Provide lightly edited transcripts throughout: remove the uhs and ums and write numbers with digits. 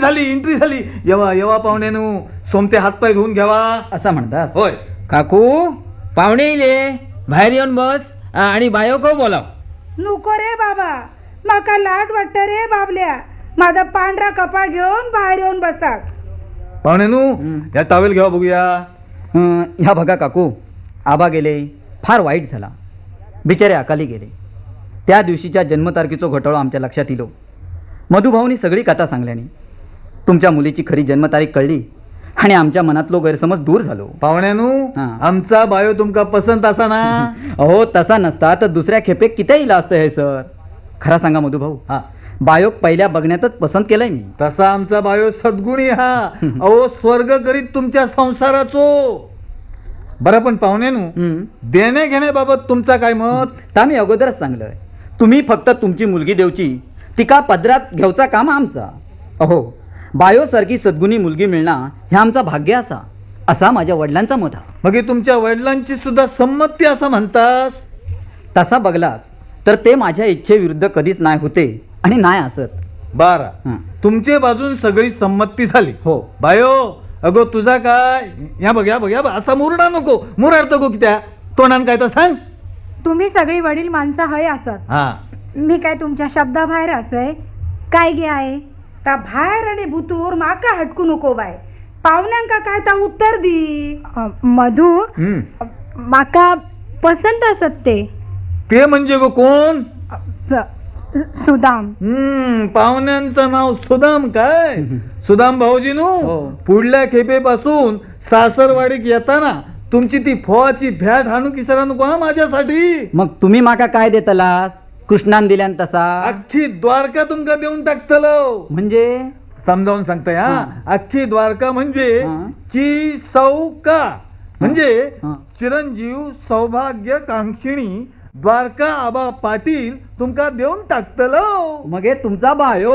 Entry झाली. येवा येवा पाहुण्यानू, सोमते हातपाय धुवून घ्यावा असं म्हणतास होय. काकू पाहुणे येले, बाहेर येऊन बस आणि बायो को बोलाव. नको रे बाबा, माका लाज वाटत रे बाबल्या. माझा पांढरा कपा घेऊन बाहेर येऊन बसा. पाहुण्यानू या टावेल घ्यावा बघूया. ह्या बघा काकू, आबा गेले, फार वाईट झाला. बिचारे अकाली गेले. त्या दिवशीच्या जन्मतारखेचा घोटाळा आमच्या लक्षात इलो. मधुभाऊनी सगळी कथा सांगल्याने तुमच्या मुलीची खरी जन्मतारीख कळली आणि आमच्या मनातलो गैरसमज दूर झालो. पाहुण्यानू हा. आमचा बायो तुमका पसंत असा ना? अहो तसा नसता तर दुसऱ्या खेपे किती इला असतं हे सर. खरा सांगा मधुभाऊ, हा बायोक पहिल्या बघण्यातच पसंत केलंय मी. तसा आमचा बायो सद्गुणी हा. अहो स्वर्ग करीत तुमच्या संसाराचो. बरं पण पाहुण्यानू, देण्या घेण्याबाबत तुमचा काय मत? ता मी अगोदरच सांगलंय, तुम्ही फक्त तुमची मुलगी देवची, तिका पदरात घेऊचा काम आमचा. अहो बायो सारखी सद्गुणी मुलगी मिळणं हे आमचा भाग्य असा माझ्या वडिलांचा मत हा. मग तुमच्या वडिलांची सुद्धा संमती असं म्हणतास? तसा बघलास तर ते माझ्या इच्छेविरुद्ध कधीच नाही होते आणि नाही असत. बारा हं. तुमच्या बाजून सगळी संमती झाली. हो. बायो अगो तुझा काय? या बघ या बघ या बघ, असा मुरडा नको, मुराडतो गो की त्या तोंडान काय तर सांग. तुम्ही सगळी वडील माणसं हय असत. हा मी काय तुमच्या शब्दाबाहेर असय काय गे आहे? ता बाहेर आणि भूतूर माका हटकू नको बाय. पाहुण्यांका काय ता उत्तर दी. मधू माका पसंत असत ते म्हणजे गो कोण? सुदाम. पाहुण्यांचं नाव सुदाम काय? सुदाम भाऊजीनू, हो. पुढल्या खेपेपासून सासरवाडीक येताना तुमची ती फोवाची भ्याट हाणू की सरा नको हा माझ्यासाठी. मग तुम्ही माका काय देतलास? कृष्णान दिल्यान तसा अख्खी द्वारका तुमका देऊन टाकतलो. म्हणजे समजावून सांगताय हा. अख्खी द्वारका म्हणजे हा. ची सौका म्हणजे हा. चिरंजीव सौभाग्य कांक्षिणी द्वारका आबा पाटील तुमका देऊन टाकतलो. मग हे तुमचा बायो.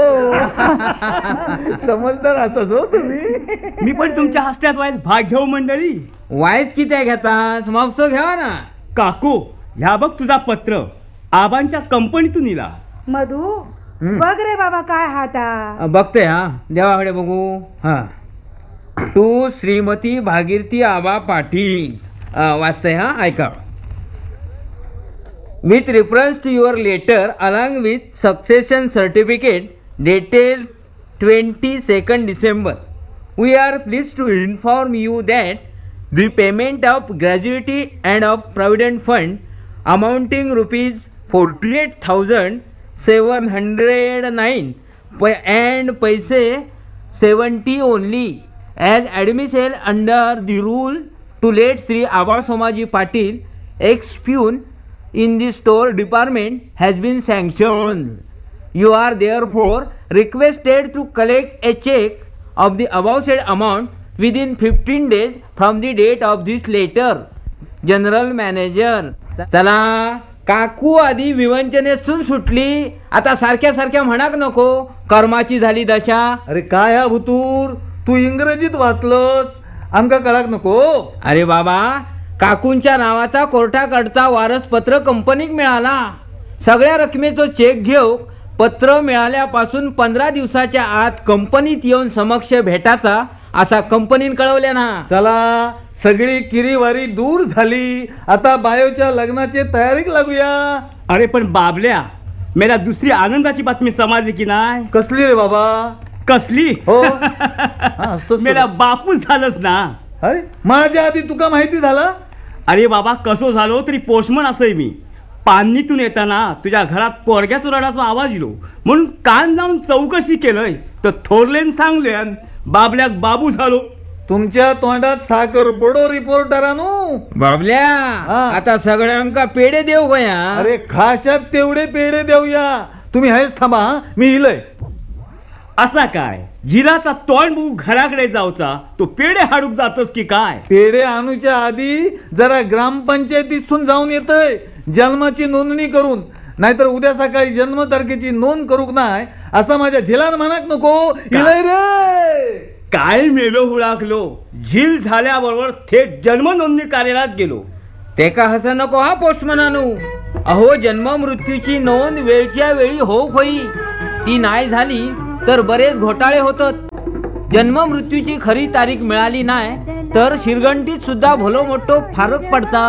समजदार असत हो तुम्ही. मी पण तुमच्या हस्त्यात वाईट भाग घेऊ मंडळी. वाईट किती घेतास? मापसो घ्यावा ना. काकू ह्या बघ तुझा पत्र आबांच्या कंपनीतून इला. मधू बघ रे बाबा काय हाता. बघतोय हा, देवाकडे बघू. हा, तू श्रीमती भागीरथी आबा पाटील वाचतंय हा, ऐका. With reference to your letter along with succession certificate dated 22nd December, we are pleased to inform you that the payment of gratuity and of provident fund amounting rupees 48,709 and paise 70 only as admissible under the rule to let Sri Abba Somaji Patil ex-pune in the store department has been sanctioned. You are therefore requested to collect a check of the above said amount within 15 days from the date of this letter. General Manager. चला काकू आधी विवंचनेसून सुटली, आता सारख्या सारख्या म्हणाक नको, कर्माची झाली दशा. अरे काय हा भुतूर, तू इंग्रजीत वाचलंस आमका कळाक नको. अरे बाबा, काकूंच्या नावाचा कोर्टाकडचा वारसपत्र कंपनीक मिळाला. सगळ्या रकमेचं चेक घेऊ पत्र मिळाल्यापासून 15 दिवसाच्या आत कंपनीत येऊन समक्ष भेटाचा असा कंपनीन कळवल्या ना. चला सगळी किरीवारी दूर झाली, आता बायोच्या लग्नाची तयारीक लागूया. अरे पण बाबल्या, मेला दुसरी आनंदाची बातमी समजली की नाही? कसली रे बाबा? कसली? हो असतोच मेला बापूच झालंच ना. अरे माझ्या आधी तुका माहिती झाला? अरे बाबा, कसो झालो तरी पोस्टमन असय मी. पान्नीतून येताना तुझ्या घरात पोरग्याचा रडाचा आवाज येलो म्हणून कान लावून चौकशी केलंय तर थोरलेन सांगल्यान बाबल्याक बाबू झालो. तुमच्या तोंडात साखर पडो रिपोर्टरानू. बाबल्या, आता सगळ्यांका पेढे देऊ गया. अरे खाशात तेवढे पेढे देऊया. तुम्ही हेच थांबा, मी इलय. असा काय जिराचा तोंड बघू घराकडे जाऊचा तो पेढे हाडूक जातस की काय? पेढे आणूच्या आधी जरा ग्रामपंचायतीतून जाऊन येतय जन्माची नोंदणी करून, नाहीतर उद्या सकाळी जन्म तारखेची नोंद करूक नाही असं माझ्या झिलान म्हणाक नको. इलय रे. काय मेलो हुळाकलो, झील झाल्याबरोबर थेट जन्म नोंदणी कार्यालयात गेलो. ते का हसं नको हा पोस्टमनानू. अहो जन्म मृत्यूची नोंद वेळच्या वेळी होई, ती नाही झाली तर बरेच घोटाळे होतात. जन्म मृत्यूची खरी तारीख मिळाली नाही तर शिरगंटीत सुद्धा भलो मोठो फरक पडता.